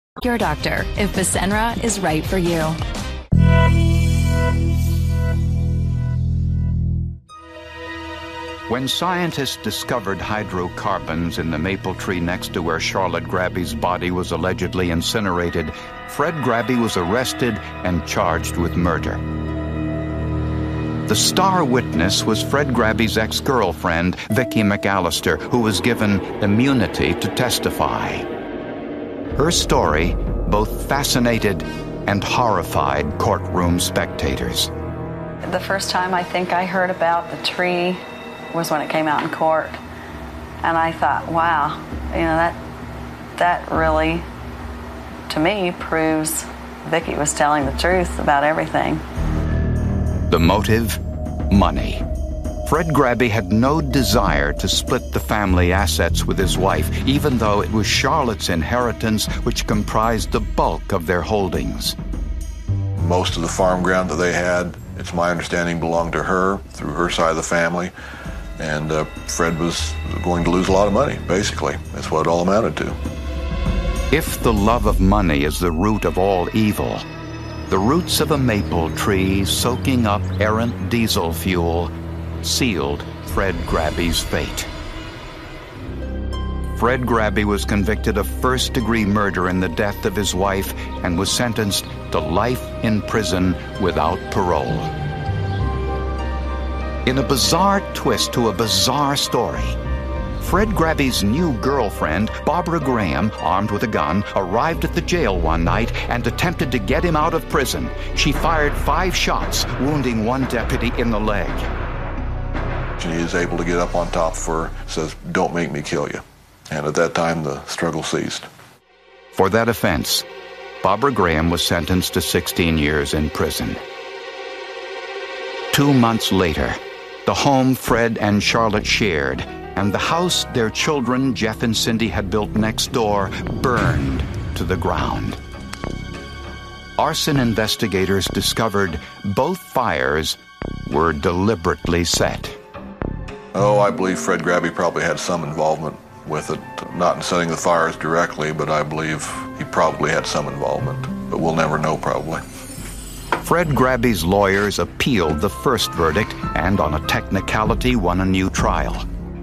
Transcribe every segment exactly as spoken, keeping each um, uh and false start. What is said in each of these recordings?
Your doctor if Fasenra is right for you. When scientists discovered hydrocarbons in the maple tree next to where Charlotte Grabby's body was allegedly incinerated, Fred Grabby was arrested and charged with murder. The star witness was Fred Grabby's ex-girlfriend, Vicki McAllister, who was given immunity to testify. Her story both fascinated and horrified courtroom spectators. The first time I think I heard about the tree was when it came out in court. And I thought, wow, you know, that that really, to me, proves Vicki was telling the truth about everything. The motive? Money. Fred Grabby had no desire to split the family assets with his wife, even though it was Charlotte's inheritance which comprised the bulk of their holdings. Most of the farm ground that they had, it's my understanding, belonged to her through her side of the family. And uh, Fred was going to lose a lot of money, basically. That's what it all amounted to. If the love of money is the root of all evil, the roots of a maple tree soaking up errant diesel fuel sealed Fred Grabby's fate. Fred Grabby was convicted of first-degree murder in the death of his wife and was sentenced to life in prison without parole. In a bizarre twist to a bizarre story, Fred Grabby's new girlfriend, Barbara Graham, armed with a gun, arrived at the jail one night and attempted to get him out of prison. She fired five shots, wounding one deputy in the leg. He is able to get up on top of her, says, "Don't make me kill you." And at that time, the struggle ceased. For that offense, Barbara Graham was sentenced to sixteen years in prison. Two months later, the home Fred and Charlotte shared and the house their children, Jeff and Cindy, had built next door burned to the ground. Arson investigators discovered both fires were deliberately set. Oh, I believe Fred Grabby probably had some involvement with it, not in setting the fires directly, but I believe he probably had some involvement. But we'll never know, probably. Fred Grabby's lawyers appealed the first verdict and, on a technicality, won a new trial.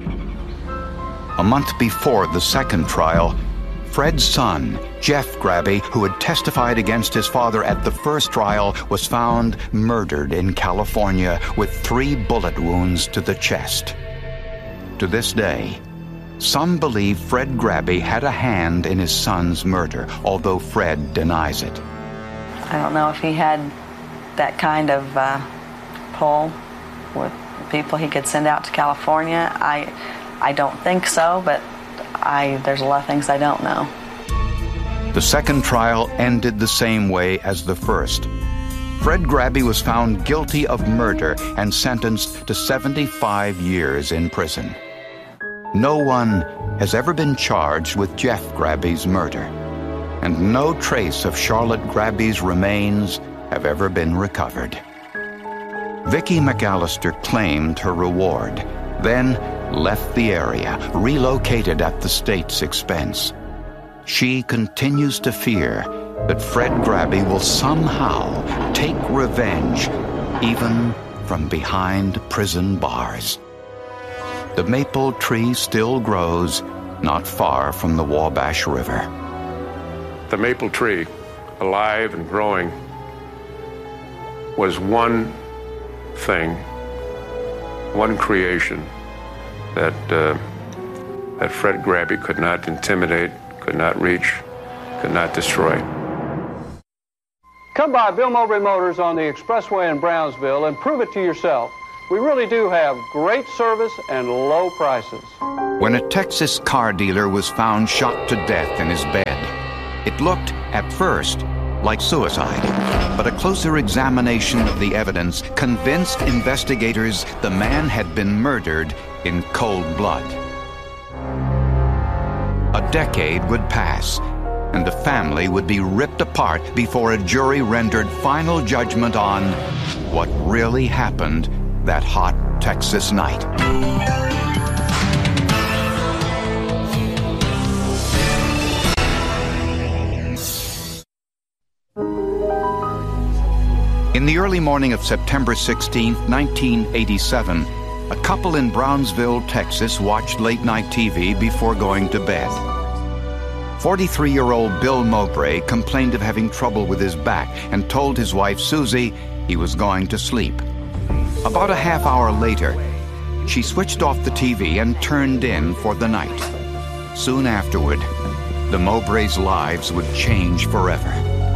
A month before the second trial, Fred's son, Jeff Grabby, who had testified against his father at the first trial, was found murdered in California with three bullet wounds to the chest. To this day, some believe Fred Grabby had a hand in his son's murder, although Fred denies it. I don't know if he had that kind of uh, pull with people he could send out to California. I, I don't think so, but I, there's a lot of things I don't know. The second trial ended the same way as the first. Fred Grabby was found guilty of murder and sentenced to seventy-five years in prison. No one has ever been charged with Jeff Grabby's murder, and no trace of Charlotte Grabby's remains have ever been recovered. Vicki McAllister claimed her reward, then left the area, relocated at the state's expense. She continues to fear that Fred Grabby will somehow take revenge, even from behind prison bars. The maple tree still grows not far from the Wabash River. The maple tree, alive and growing, was one thing, one creation that uh, that Fred Grabby could not intimidate, could not reach, could not destroy. Come by Bill Mowbray Motors on the Expressway in Brownsville and prove it to yourself. We really do have great service and low prices. When a Texas car dealer was found shot to death in his bed, it looked, at first, like suicide. But a closer examination of the evidence convinced investigators the man had been murdered in cold blood. A decade would pass, and the family would be ripped apart before a jury rendered final judgment on what really happened that hot Texas night. In the early morning of September sixteenth, nineteen eighty-seven, a couple in Brownsville, Texas, watched late-night T V before going to bed. forty-three-year-old Bill Mowbray complained of having trouble with his back and told his wife Susie he was going to sleep. About a half hour later, she switched off the T V and turned in for the night. Soon afterward, the Mowbrays' lives would change forever.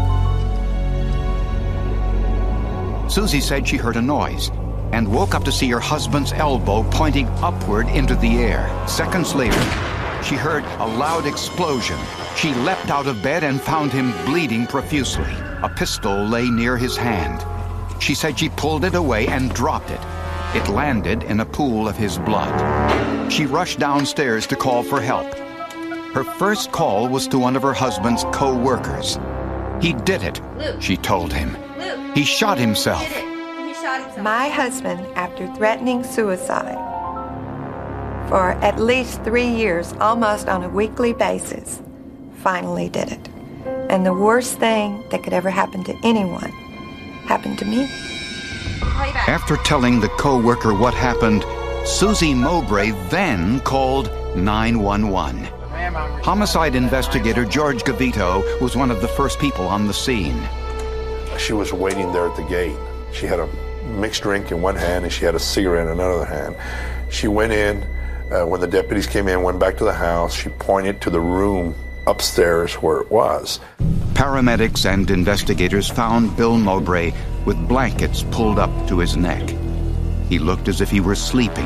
Susie said she heard a noise and woke up to see her husband's elbow pointing upward into the air. Seconds later, she heard a loud explosion. She leapt out of bed and found him bleeding profusely. A pistol lay near his hand. She said she pulled it away and dropped it. It landed in a pool of his blood. She rushed downstairs to call for help. Her first call was to one of her husband's co-workers. He did it, she told him. He shot himself. My husband, after threatening suicide for at least three years, almost on a weekly basis, finally did it. And the worst thing that could ever happen to anyone happened to me. After telling the co-worker what happened, Susie Mowbray then called nine one one. Homicide investigator George Gavito was one of the first people on the scene. She was waiting there at the gate. She had a mixed drink in one hand and she had a cigarette in another hand. She went in. Uh, when the deputies came in, went back to the house, she pointed to the room upstairs where it was. Paramedics and investigators found Bill Mowbray with blankets pulled up to his neck. He looked as if he were sleeping,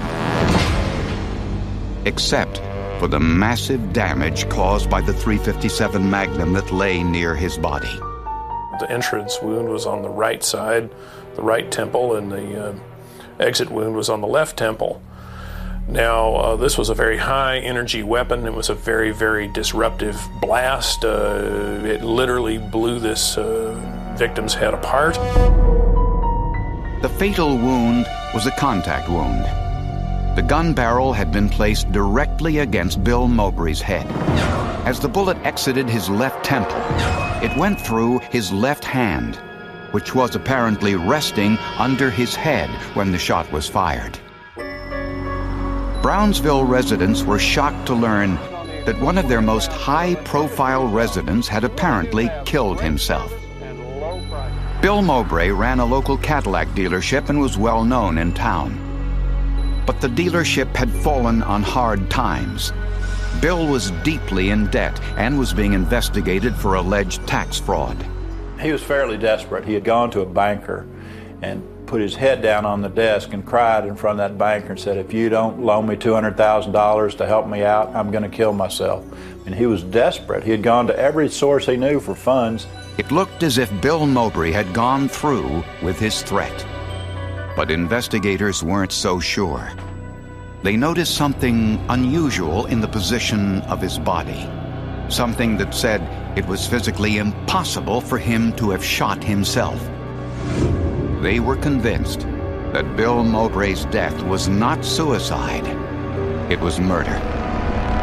except for the massive damage caused by the three fifty-seven Magnum that lay near his body. The entrance wound was on the right side, the right temple, and the uh, exit wound was on the left temple. Now, uh, this was a very high-energy weapon. It was a very, very disruptive blast. Uh, it literally blew this uh, victim's head apart. The fatal wound was a contact wound. The gun barrel had been placed directly against Bill Mowbray's head. As the bullet exited his left temple, it went through his left hand, which was apparently resting under his head when the shot was fired. Brownsville residents were shocked to learn that one of their most high-profile residents had apparently killed himself. Bill Mowbray ran a local Cadillac dealership and was well known in town. But the dealership had fallen on hard times. Bill was deeply in debt and was being investigated for alleged tax fraud. He was fairly desperate. He had gone to a banker and put his head down on the desk and cried in front of that banker and said, if you don't loan me two hundred thousand dollars to help me out, I'm going to kill myself. And he was desperate. He had gone to every source he knew for funds. It looked as if Bill Mowbray had gone through with his threat. But investigators weren't so sure. They noticed something unusual in the position of his body. Something that said it was physically impossible for him to have shot himself. They were convinced that Bill Mowbray's death was not suicide, it was murder.